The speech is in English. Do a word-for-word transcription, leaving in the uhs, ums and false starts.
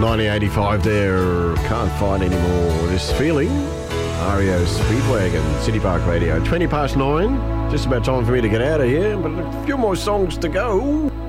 nineteen eighty-five there. Can't find any more. This feeling. R E O Speedwagon, City Park Radio. twenty past nine. Just about time for me to get out of here, but a few more songs to go.